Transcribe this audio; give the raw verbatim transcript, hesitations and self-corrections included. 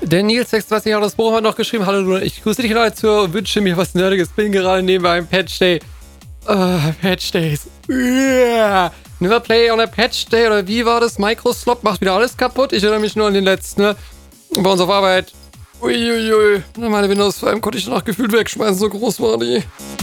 Der Nils sechsundzwanzig Jahre das Buch hat noch geschrieben, hallo Luna, ich grüße dich dazu und wünsche mir was Nerdiges. Bin gerade neben einem Patch Day. Uh, Patch Days. Yeah. Never play on a Patch Day, oder wie war das? Microslop macht wieder alles kaputt. Ich erinnere mich nur an den letzten, ne? Bei uns auf Arbeit. Uiuiui. Meine Windows vor allem konnte ich noch gefühlt wegschmeißen, so groß war die.